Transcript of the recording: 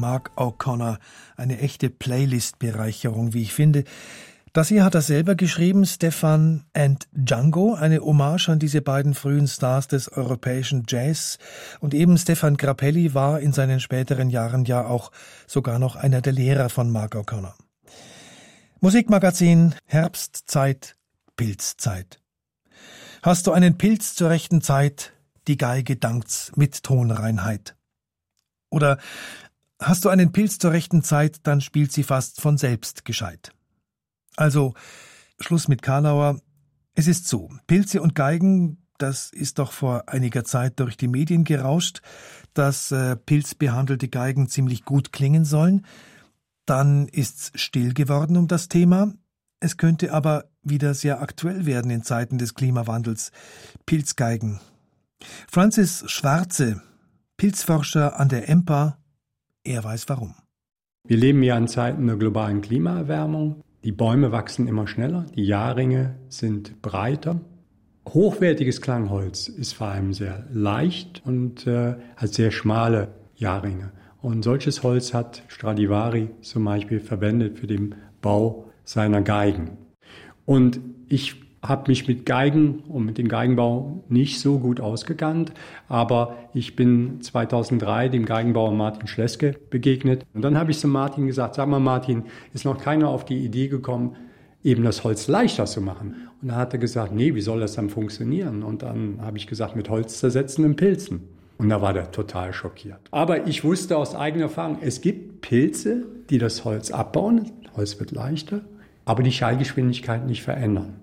Mark O'Connor. Eine echte Playlist-Bereicherung, wie ich finde. Das hier hat er selber geschrieben, Stefan and Django, eine Hommage an diese beiden frühen Stars des europäischen Jazz. Und eben Stefan Grappelli war in seinen späteren Jahren ja auch sogar noch einer der Lehrer von Mark O'Connor. Musikmagazin, Herbstzeit, Pilzzeit. Hast du einen Pilz zur rechten Zeit, die Geige dankt's mit Tonreinheit. Oder hast du einen Pilz zur rechten Zeit, dann spielt sie fast von selbst gescheit. Also, Schluss mit Karlauer. Es ist so, Pilze und Geigen, das ist doch vor einiger Zeit durch die Medien gerauscht, dass pilzbehandelte Geigen ziemlich gut klingen sollen. Dann ist's still geworden um das Thema. Es könnte aber wieder sehr aktuell werden in Zeiten des Klimawandels. Pilzgeigen. Francis Schwarze, Pilzforscher an der EMPA, er weiß warum. Wir leben ja in Zeiten der globalen Klimaerwärmung. Die Bäume wachsen immer schneller, die Jahrringe sind breiter. Hochwertiges Klangholz ist vor allem sehr leicht und hat sehr schmale Jahrringe. Und solches Holz hat Stradivari zum Beispiel verwendet für den Bau seiner Geigen. Und ich habe mich mit Geigen und mit dem Geigenbau nicht so gut ausgekannt, aber ich bin 2003 dem Geigenbauer Martin Schleske begegnet. Und dann habe ich zu Martin gesagt, sag mal Martin, ist noch keiner auf die Idee gekommen, eben das Holz leichter zu machen? Und dann hat er gesagt, nee, wie soll das dann funktionieren? Und dann habe ich gesagt, mit holzzersetzenden Pilzen. Und da war der total schockiert. Aber ich wusste aus eigener Erfahrung, es gibt Pilze, die das Holz abbauen, das Holz wird leichter, aber die Schallgeschwindigkeit nicht verändern.